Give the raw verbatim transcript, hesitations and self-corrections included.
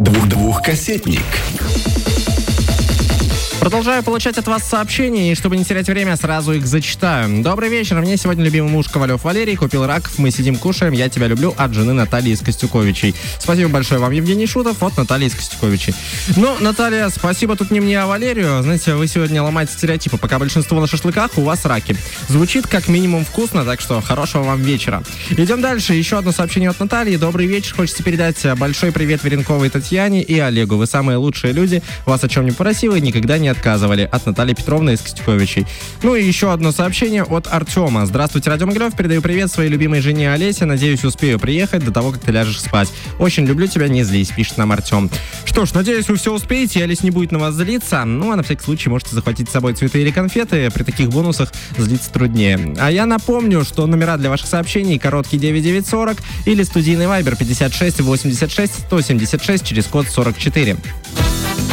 Двух-двухкассетник. Продолжаю получать от вас сообщения, и чтобы не терять время, сразу их зачитаю. Добрый вечер, мне сегодня любимый муж Ковалев Валерий купил раков, мы сидим кушаем, я тебя люблю, от жены Натальи из Костюковичей. Спасибо большое вам, Евгений Шутов, от Натальи из Костюковичей. Ну, Наталья, спасибо тут не мне, а Валерию. Знаете, вы сегодня ломаете стереотипы, пока большинство на шашлыках, у вас раки. Звучит как минимум вкусно, так что хорошего вам вечера. Идем дальше, еще одно сообщение от Натальи. Добрый вечер, хочется передать большой привет Веренковой Татьяне и Олегу. Вы самые лучшие люди, вас о чем не просила и никогда не отказывали. От Натальи Петровны из Костюковичей. Ну и еще одно сообщение от Артема. Здравствуйте, Радио Могилев. Передаю привет своей любимой жене Олесе. Надеюсь, успею приехать до того, как ты ляжешь спать. Очень люблю тебя, не злись, пишет нам Артем. Что ж, надеюсь, вы все успеете, и Олесь не будет на вас злиться. Ну, а на всякий случай можете захватить с собой цветы или конфеты. При таких бонусах злиться труднее. А я напомню, что номера для ваших сообщений короткий девять девять сорок или студийный вайбер пятьдесят шесть восемьдесят шесть сто семьдесят шесть через код сорок четыре.